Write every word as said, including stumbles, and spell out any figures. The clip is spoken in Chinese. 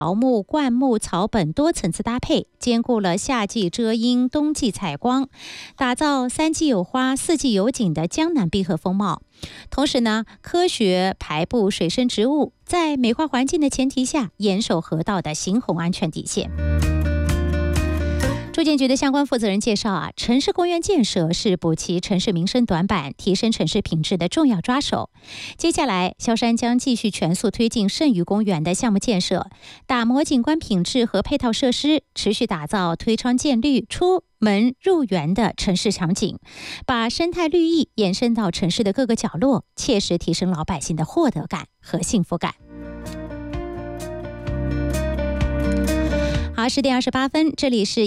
桃木、灌木、草本多层次搭配，兼顾了夏季遮阴、冬季采光，打造三季有花、四季有景的江南碧河风貌。同时呢，科学排布水生植物，在美化环境的前提下，严守河道的行洪安全底线。住建局的相关负责人介绍啊，城市公园建设是补齐城市民生短板、提升城市品质的重要抓手。接下来，萧山将继续全速推进剩余公园的项目建设，打磨景观品质和配套设施，持续打造推窗见绿、出门入园的城市场景，把生态绿意延伸到城市的各个角落，切实提升老百姓的获得感和幸福感。好，十点二十八分，这里是